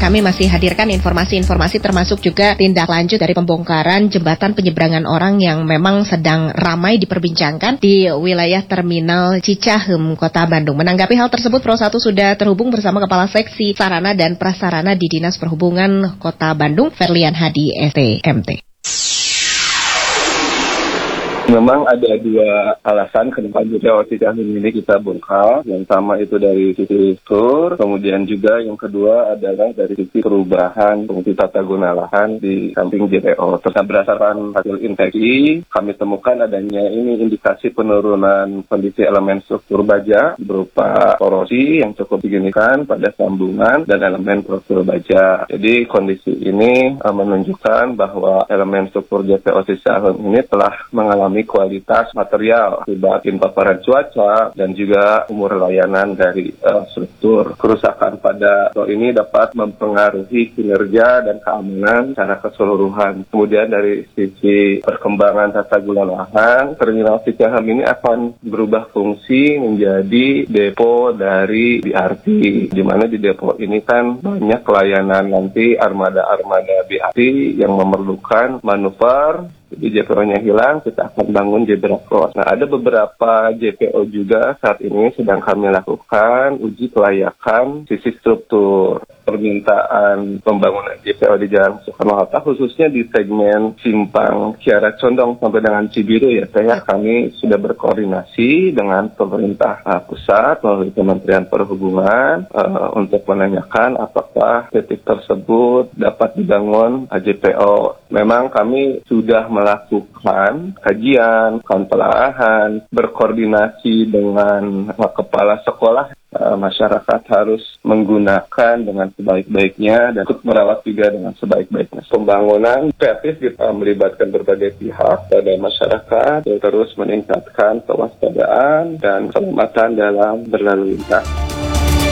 kami masih hadirkan informasi-informasi termasuk juga tindak lanjut dari pembongkaran jembatan penyeberangan orang yang memang sedang ramai diperbincangkan di wilayah Terminal Cicahem, Kota Bandung. Menanggapi hal tersebut, Pro 1 sudah terhubung bersama Kepala Seksi Sarana dan Prasarana di Dinas Perhubungan Kota Bandung, Ferlian Hadi, STMT. Memang ada dua alasan kenapa JPO Cicahem ini kita bongkar. Yang pertama itu dari sisi struktur, kemudian juga yang kedua adalah dari sisi perubahan fungsi tata guna lahan di samping JPO. Terus berdasarkan hasil inspeksi, kami temukan adanya ini indikasi penurunan kondisi elemen struktur baja berupa korosi yang cukup signifikan pada sambungan dan elemen profil baja. Jadi kondisi ini menunjukkan bahwa elemen struktur JPO Cicahem ini telah mengalami kualitas material akibat paparan cuaca dan juga umur layanan dari struktur. Kerusakan pada ini dapat mempengaruhi kinerja dan keamanan secara keseluruhan. Kemudian dari sisi perkembangan tata guna lahan, Terminal Cicahem ini akan berubah fungsi menjadi depo dari BRT, di mana di depo ini kan banyak layanan nanti armada-armada BRT yang memerlukan manuver. Jadi JPO-nya hilang, kita akan bangun Zebra Cross. Nah, ada beberapa JPO juga saat ini sedang kami lakukan uji kelayakan sisi struktur. Permintaan pembangunan JPO di Jalan Soekarno-Hatta, khususnya di segmen Simpang Kiara Condong sampai dengan Cibiru ya, kami sudah berkoordinasi dengan pemerintah pusat melalui Kementerian Perhubungan untuk menanyakan apakah titik tersebut dapat dibangun JPO. Memang kami sudah melakukan kajian, penelaahan, berkoordinasi dengan kepala sekolah. Masyarakat harus menggunakan dengan sebaik-baiknya dan untuk merawat juga dengan sebaik-baiknya. Pembangunan kreatif kita melibatkan berbagai pihak pada masyarakat, terus meningkatkan kewaspadaan dan keselamatan dalam berlalu lintas.